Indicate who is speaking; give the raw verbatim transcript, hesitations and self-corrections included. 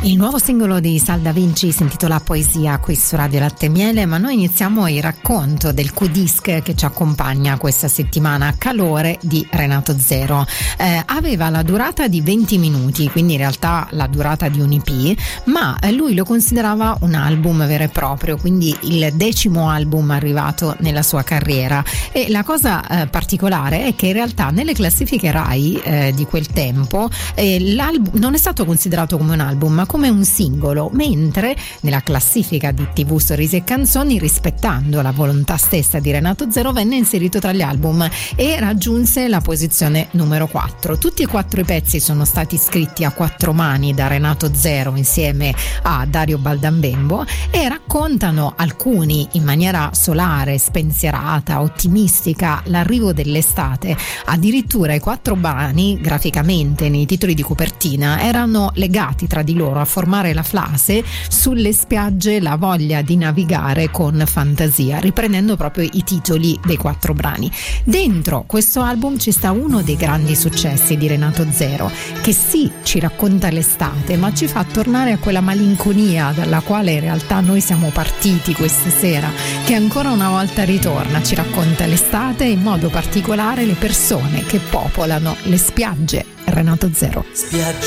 Speaker 1: Il nuovo singolo di Sal Da Vinci si intitola Poesia qui su Radio Latte e Miele, ma noi iniziamo il racconto del Q-Disc che ci accompagna questa settimana, Calore di Renato Zero. Eh, aveva la durata di venti minuti, quindi in realtà la durata di un E P, ma lui lo considerava un album vero e proprio, quindi il decimo album arrivato nella sua carriera. E la cosa eh, particolare è che in realtà nelle classifiche Rai eh, di quel tempo eh, l'album non è stato considerato come un album, ma come un singolo, mentre nella classifica di tivù Sorrisi e Canzoni, rispettando la volontà stessa di Renato Zero, venne inserito tra gli album e raggiunse la posizione numero quattro. Tutti e quattro i pezzi sono stati scritti a quattro mani da Renato Zero insieme a Dario Baldambembo e raccontano, alcuni in maniera solare, spensierata, ottimistica, l'arrivo dell'estate. Addirittura i quattro brani, graficamente nei titoli di copertina, erano legati tra di loro a formare la frase "sulle spiagge la voglia di navigare con fantasia", riprendendo proprio i titoli dei quattro brani. Dentro questo album ci sta uno dei grandi successi di Renato Zero, che sì, ci racconta l'estate, ma ci fa tornare a quella malinconia dalla quale in realtà noi siamo partiti questa sera, che ancora una volta ritorna. Ci racconta l'estate e in modo particolare le persone che popolano le spiagge. Renato Zero.
Speaker 2: Spiagge